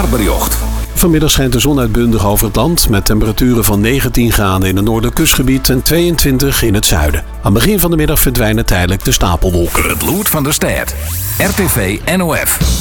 weerberjocht. Vanmiddag schijnt de zon uitbundig over het land met temperaturen van 19 graden in het noorderkustgebied en 22 in het zuiden. Aan het begin van de middag verdwijnen tijdelijk de stapelwolken. Het loert van de stad. RTV NOF.